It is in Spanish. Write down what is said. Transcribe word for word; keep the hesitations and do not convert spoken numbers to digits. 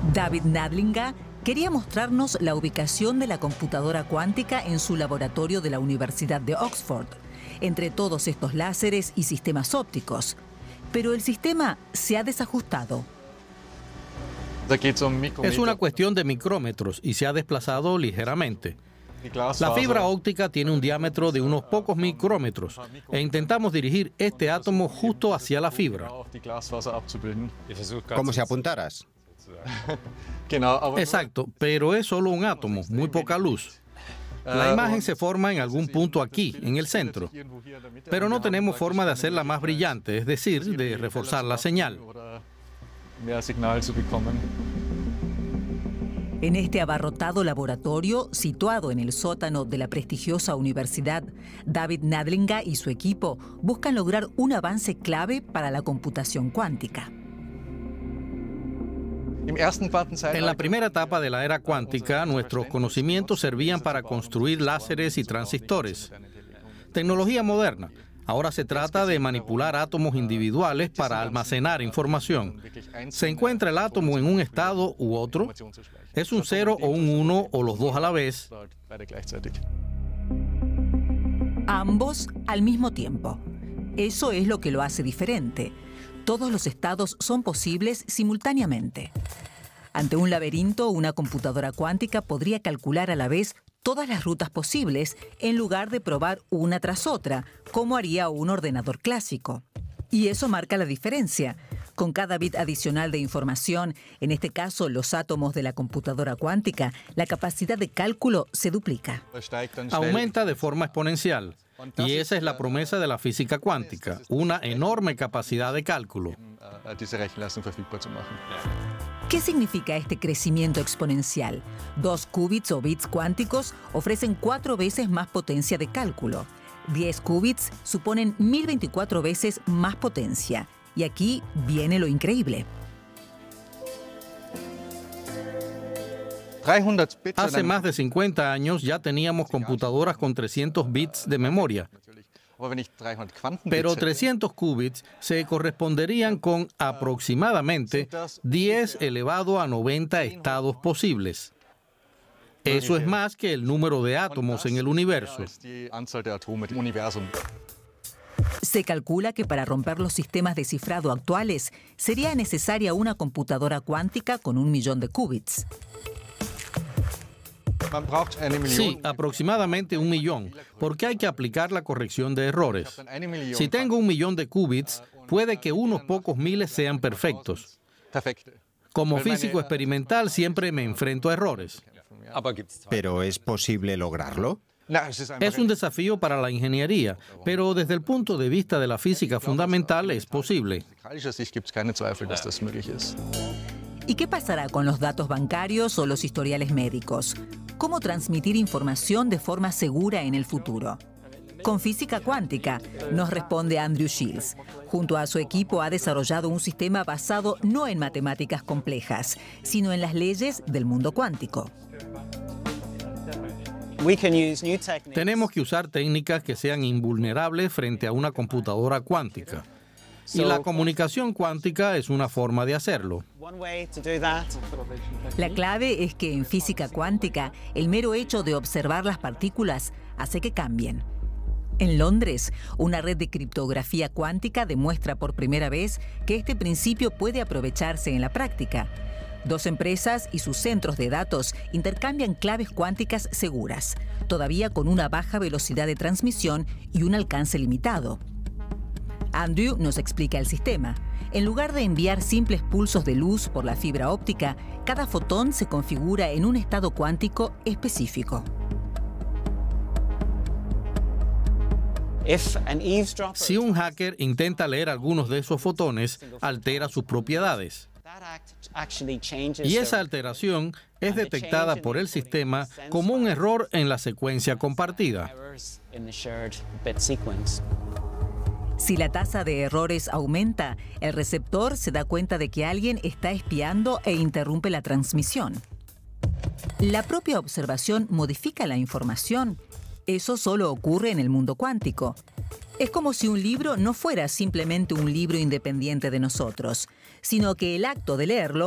David Nadlinga quería mostrarnos la ubicación de la computadora cuántica en su laboratorio de la Universidad de Oxford, entre todos estos láseres y sistemas ópticos. Pero el sistema se ha desajustado. Es una cuestión de micrómetros y se ha desplazado ligeramente. La fibra óptica tiene un diámetro de unos pocos micrómetros e intentamos dirigir este átomo justo hacia la fibra. Como si apuntaras. Exacto, pero es solo un átomo, muy poca luz. La imagen se forma en algún punto aquí, en el centro, pero no tenemos forma de hacerla más brillante, es decir, de reforzar la señal. En este abarrotado laboratorio, situado en el sótano de la prestigiosa universidad, David Nadlinga y su equipo buscan lograr un avance clave para la computación cuántica. En la primera etapa de la era cuántica, nuestros conocimientos servían para construir láseres y transistores. Tecnología moderna. Ahora se trata de manipular átomos individuales para almacenar información. ¿Se encuentra el átomo en un estado u otro? ¿Es un cero o un uno o los dos a la vez? Ambos al mismo tiempo. Eso es lo que lo hace diferente. Todos los estados son posibles simultáneamente. Ante un laberinto, una computadora cuántica podría calcular a la vez todas las rutas posibles en lugar de probar una tras otra, como haría un ordenador clásico. Y eso marca la diferencia. Con cada bit adicional de información, en este caso los átomos de la computadora cuántica, la capacidad de cálculo se duplica. Aumenta de forma exponencial. Y esa es la promesa de la física cuántica, una enorme capacidad de cálculo. ¿Qué significa este crecimiento exponencial? Dos qubits o bits cuánticos ofrecen cuatro veces más potencia de cálculo. Diez qubits suponen mil veinticuatro veces más potencia. Y aquí viene lo increíble. Hace más de cincuenta años ya teníamos computadoras con trescientos bits de memoria. Pero trescientos qubits se corresponderían con aproximadamente diez elevado a noventa estados posibles. Eso es más que el número de átomos en el universo. Se calcula que para romper los sistemas de cifrado actuales sería necesaria una computadora cuántica con un millón de qubits. Sí, aproximadamente un millón, porque hay que aplicar la corrección de errores. Si tengo un millón de qubits, puede que unos pocos miles sean perfectos. Como físico experimental siempre me enfrento a errores. ¿Pero es posible lograrlo? Es un desafío para la ingeniería, pero desde el punto de vista de la física fundamental es posible. ¿Y qué pasará con los datos bancarios o los historiales médicos? ¿Cómo transmitir información de forma segura en el futuro? Con física cuántica, nos responde Andrew Shields. Junto a su equipo ha desarrollado un sistema basado no en matemáticas complejas, sino en las leyes del mundo cuántico. Tenemos que usar técnicas que sean invulnerables frente a una computadora cuántica. Y la comunicación cuántica es una forma de hacerlo. La clave es que en física cuántica, el mero hecho de observar las partículas hace que cambien. En Londres, una red de criptografía cuántica demuestra por primera vez que este principio puede aprovecharse en la práctica. Dos empresas y sus centros de datos intercambian claves cuánticas seguras, todavía con una baja velocidad de transmisión y un alcance limitado. Andrew nos explica el sistema. En lugar de enviar simples pulsos de luz por la fibra óptica, cada fotón se configura en un estado cuántico específico. Si un hacker intenta leer algunos de esos fotones, altera sus propiedades. Y esa alteración es detectada por el sistema como un error en la secuencia compartida. Si la tasa de errores aumenta, el receptor se da cuenta de que alguien está espiando e interrumpe la transmisión. La propia observación modifica la información. Eso solo ocurre en el mundo cuántico. Es como si un libro no fuera simplemente un libro independiente de nosotros, sino que el acto de leerlo